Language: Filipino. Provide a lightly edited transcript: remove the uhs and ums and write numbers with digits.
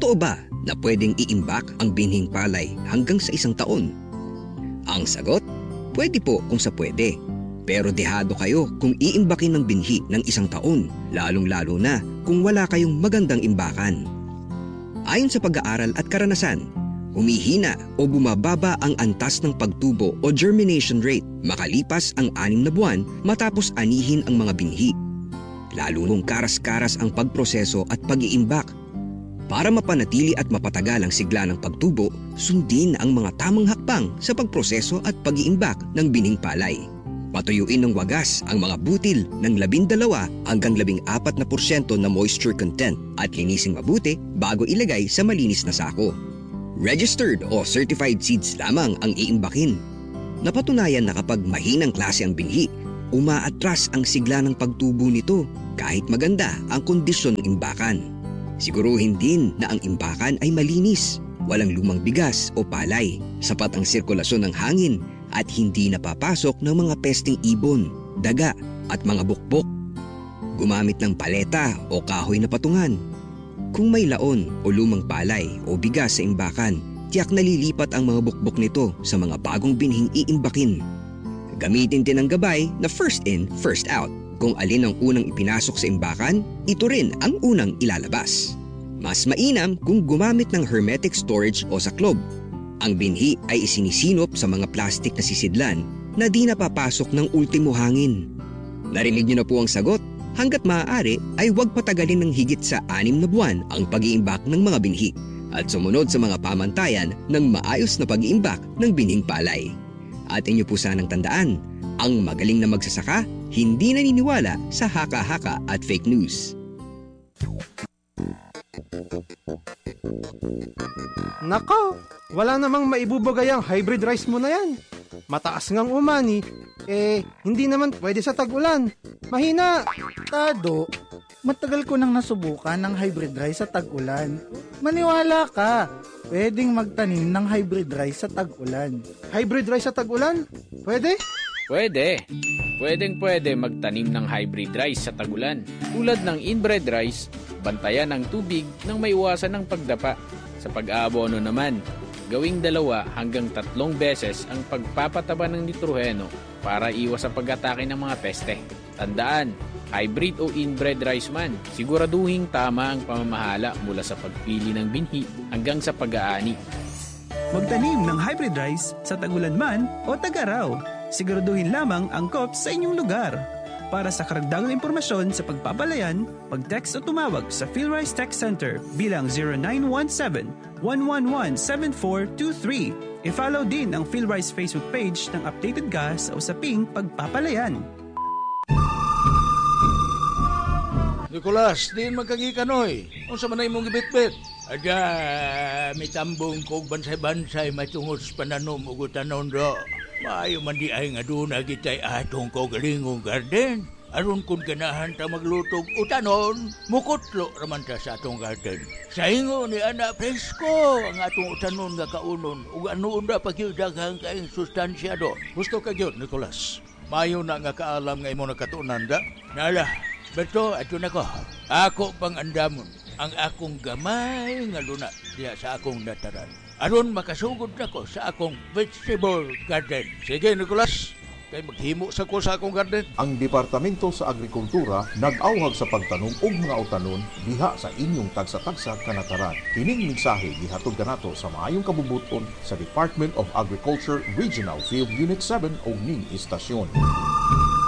Totoo ba na pwedeng iimbak ang binhing palay hanggang sa 1 taon? Ang sagot, pwede po kung sa pwede. Pero dehado kayo kung iimbakin ng binhi ng 1 taon, lalong-lalo na kung wala kayong magandang imbakan. Ayon sa pag-aaral at karanasan, humihina o bumababa ang antas ng pagtubo o germination rate makalipas ang 6 na buwan matapos anihin ang mga binhi. Lalo nung karas-karas ang pagproseso at pag-iimbak. Para mapanatili at mapatagal ang sigla ng pagtubo, sundin ang mga tamang hakbang sa pagproseso at pag-iimbak ng binhing palay. Patuyuin ng wagas ang mga butil ng 12 hanggang 14% na moisture content at linisin mabuti bago ilagay sa malinis na sako. Registered o certified seeds lamang ang iimbakin. Napatunayan na kapag mahinang klase ang binhi, umaatras ang sigla ng pagtubo nito kahit maganda ang kondisyon ng imbakan. Siguruhin din na ang imbakan ay malinis, walang lumang bigas o palay, sapat ang sirkulasyon ng hangin at hindi napapasok ng mga pesteng ibon, daga at mga bukbok. Gumamit ng paleta o kahoy na patungan. Kung may laon o lumang palay o bigas sa imbakan, tiyak nalilipat ang mga bukbok nito sa mga bagong binhing iimbakin. Gamitin din ang gabay na first in, first out. Kung alin ang unang ipinasok sa imbakan, ito rin ang unang ilalabas. Mas mainam kung gumamit ng hermetic storage o saklob. Ang binhi ay isinisinop sa mga plastik na sisidlan na di napapasok ng ultimo hangin. Narinig niyo na po ang sagot? Hanggat maaari ay huwag patagalin ng higit sa 6 na buwan ang pag-iimbak ng mga binhi at sumunod sa mga pamantayan ng maayos na pag-iimbak ng binhing palay. At inyo po sanang tandaan, ang magaling na magsasaka hindi naniniwala sa haka-haka at fake news. Nako, wala namang maibubagay ang hybrid rice mo na yan. Mataas ngang umani, hindi naman pwede sa tag-ulan. Mahina. Tado, matagal ko nang nasubukan ng hybrid rice sa tag-ulan. Maniwala ka, pwedeng magtanim ng hybrid rice sa tag-ulan. Hybrid rice sa tag-ulan? Pwede? Pwede. Pwedeng-pwede magtanim ng hybrid rice sa tag-ulan. Tulad ng inbred rice, bantayan ang tubig nang maiwasan ng pagdapa. Sa pag-aabono naman, gawing 2 hanggang 3 beses ang pagpapataba ng nitroheno para iwas sa pag-atake ng mga peste. Tandaan, hybrid o inbred rice man, siguraduhin tama ang pamamahala mula sa pagpili ng binhi hanggang sa pag-aani. Magtanim ng hybrid rice sa tag-ulan man o tag-araw. Siguraduhin lamang ang COPS sa inyong lugar. Para sa karagdagang impormasyon sa pagpapalayan, mag-text o tumawag sa PhilRice Tech Center bilang 0917-111-7423. I-follow din ang PhilRice Facebook page ng updated ka sa usaping pagpapalayan. Nicolas, diin magkagikanoy. Unsa man na imong gibitbit? Ada, may tambong kog bansay-bansay matungod sa pananom ug tanon do. Maayo man di ay nga doon agitay atong kaugalingong garden. Aron kung ganahan ta maglutog utanon, mukutlo raman ta sa atong garden. Sa ingo ni Ana Presko, ang atong utanon nga kaunon, ug anoon na pagyudaghang kaing sustansya do. Gusto ka gyud, Nicolas. Mayo na nga kaalam nga imo nakatunan da. Nala, beto, ato na ko. Ako pang andamon, ang akong gamay nga luna diya sa akong dataran. Aron makasugod na ko sa akong vegetable garden. Sige, Nicolas. Kay maghimo sa ko sa akong garden. Ang Departamento sa Agrikultura nag-awhag sa pagtanom og mga utanon diha sa inyong tagsa-tagsa kanataran. Kining mensahe gihatod kanato sa maayong kabubuton sa Department of Agriculture Regional Field Unit 7 og ning istasyon.